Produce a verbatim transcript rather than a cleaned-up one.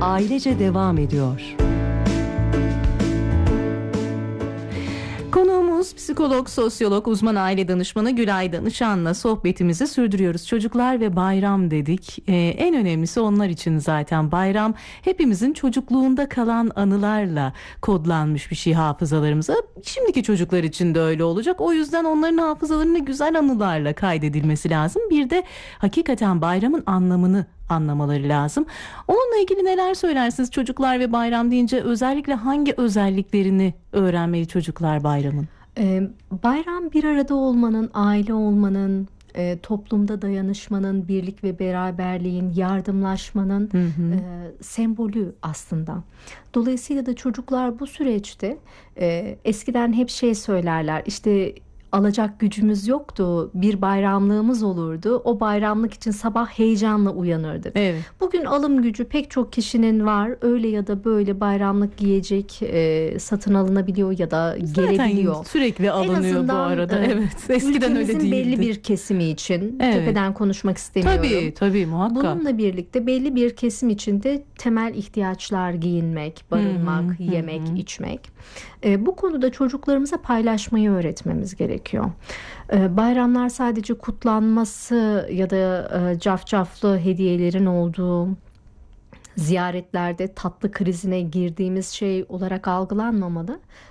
ailece devam ediyor. Konuğumuz psikolog, sosyolog, uzman aile danışmanı Gülay Danışan'la sohbetimizi sürdürüyoruz. Çocuklar ve bayram dedik. Ee, en önemlisi onlar için zaten bayram hepimizin çocukluğunda kalan anılarla kodlanmış bir şey hafızalarımıza. Şimdiki çocuklar için de öyle olacak. O yüzden onların hafızalarına güzel anılarla kaydedilmesi lazım. Bir de hakikaten bayramın anlamını anlamaları lazım. Onunla ilgili neler söylersiniz? Çocuklar ve bayram deyince özellikle hangi özelliklerini öğrenmeli çocuklar bayramın? Ee, bayram bir arada olmanın, aile olmanın, e, toplumda dayanışmanın, birlik ve beraberliğin, yardımlaşmanın hı hı. E, sembolü aslında. Dolayısıyla da çocuklar bu süreçte e, eskiden hep şey söylerler, işte alacak gücümüz yoktu, bir bayramlığımız olurdu. O bayramlık için sabah heyecanla uyanırdık. Evet. Bugün alım gücü pek çok kişinin var. Öyle ya da böyle bayramlık giyecek e, satın alınabiliyor ya da zaten gelebiliyor. Sürekli alınıyor azından, bu arada. E, evet. Eskiden öyle değildi. belli bir kesimi için evet. tepeden konuşmak istemiyorum. Tabii tabii muhakkak. Bununla birlikte belli bir kesim için de temel ihtiyaçlar giyinmek, barınmak, hı hı, yemek, hı. içmek. E, bu konuda çocuklarımıza paylaşmayı öğretmemiz gerekiyor. E, bayramlar sadece kutlanması ya da e, cafcaflı hediyelerin olduğu, ziyaretlerde tatlı krizine girdiğimiz şey olarak algılanmamalı.